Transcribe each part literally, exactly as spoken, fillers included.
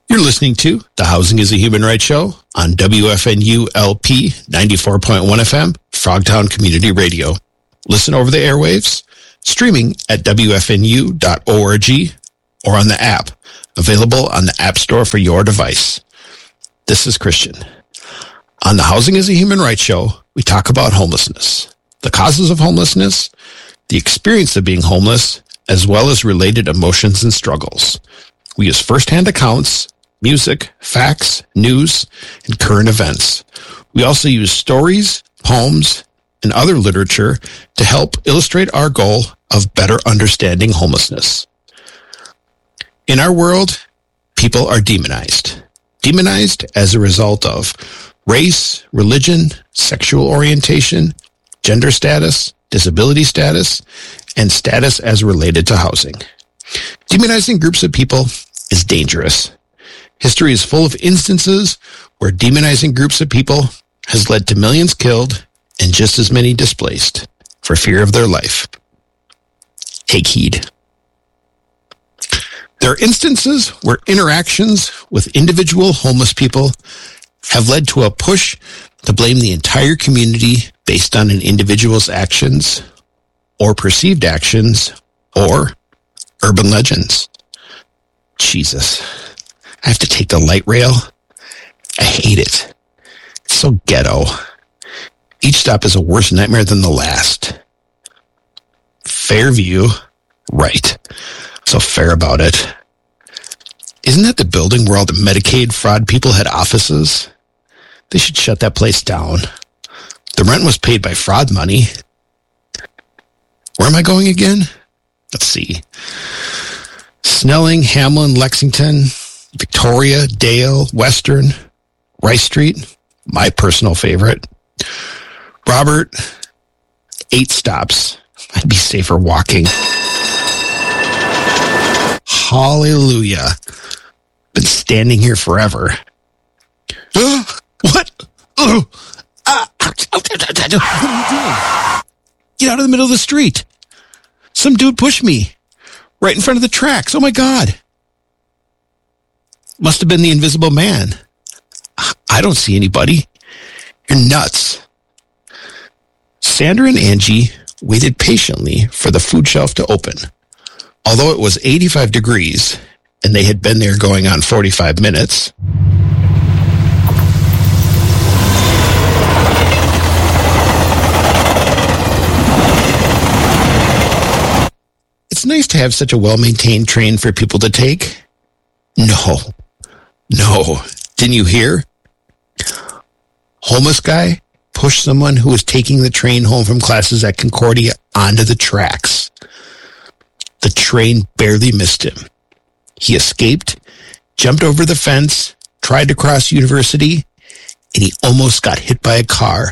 You're listening to The Housing is a Human Rights Show on W F N U L P ninety-four point one F M, Frogtown Community Radio. Listen over the airwaves, streaming at W F N U dot org or on the app, available on the App Store for your device. This is Christian. On The Housing is a Human Rights Show, we talk about homelessness, the causes of homelessness, the experience of being homeless, as well as related emotions and struggles. We use first-hand accounts, music, facts, news, and current events. We also use stories, poems, and other literature to help illustrate our goal of better understanding homelessness. In our world, people are demonized. Demonized as a result of race, religion, sexual orientation, gender status, disability status, and status as related to housing. Demonizing groups of people is dangerous. History is full of instances where demonizing groups of people has led to millions killed and just as many displaced for fear of their life. Take heed. There are instances where interactions with individual homeless people have led to a push to blame the entire community based on an individual's actions or perceived actions or urban legends. Jesus. I have to take the light rail. I hate it. It's so ghetto. Each stop is a worse nightmare than the last. Fairview. Right. So fair about it. Isn't that the building where all the Medicaid fraud people had offices? They should shut that place down. The rent was paid by fraud money. Where am I going again? Let's see. Snelling, Hamlin, Lexington, Victoria, Dale, Western, Rice Street, my personal favorite. Robert, eight stops. I'd be safer walking. Hallelujah. Been standing here forever. Uh, what? Uh, uh, what are you doing? Get out of the middle of the street. Some dude pushed me right in front of the tracks. Oh my God. Must have been the invisible man. I don't see anybody. You're nuts. Sandra and Angie waited patiently for the food shelf to open. Although it was eighty-five degrees and they had been there going on forty-five minutes, it's nice to have such a well-maintained train for people to take. No. No. Didn't you hear? Homeless guy pushed someone who was taking the train home from classes at Concordia onto the tracks. The train barely missed him. He escaped, jumped over the fence, tried to cross University, and he almost got hit by a car.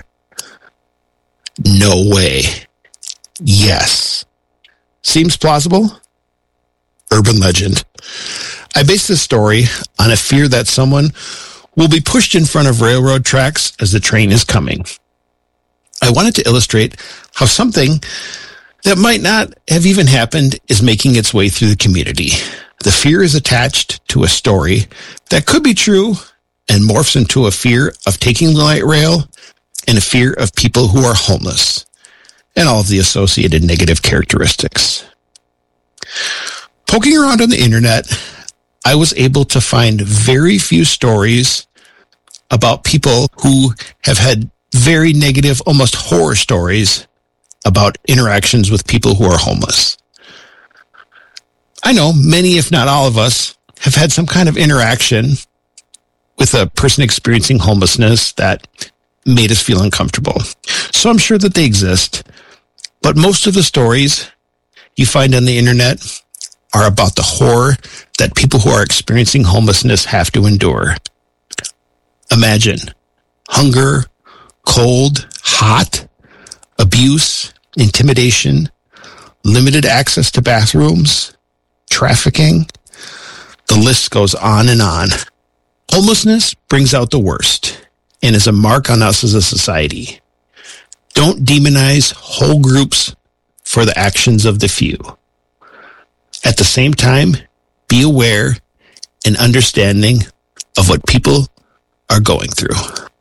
No way. Yes. Seems plausible? Urban legend. I base this story on a fear that someone will be pushed in front of railroad tracks as the train is coming. I wanted to illustrate how something that might not have even happened is making its way through the community. The fear is attached to a story that could be true and morphs into a fear of taking the light rail and a fear of people who are homeless and all of the associated negative characteristics. Poking around on the internet, I was able to find very few stories about people who have had very negative, almost horror stories about interactions with people who are homeless. I know many, if not all of us, have had some kind of interaction with a person experiencing homelessness that made us feel uncomfortable. So I'm sure that they exist. But most of the stories you find on the internet are about the horror that people who are experiencing homelessness have to endure. Imagine hunger, cold, hot, abuse, intimidation, limited access to bathrooms, trafficking. The list goes on and on. Homelessness brings out the worst and is a mark on us as a society. Don't demonize whole groups for the actions of the few. At the same time, be aware and understanding of what people are going through.